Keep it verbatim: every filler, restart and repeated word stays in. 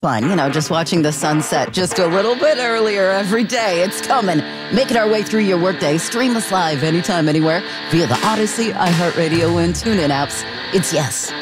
Fun, you know, just watching the sunset just a little bit earlier every day. It's coming. Making our way through your workday. Stream us live anytime, anywhere via the Odyssey, iHeartRadio, and TuneIn apps. It's Yes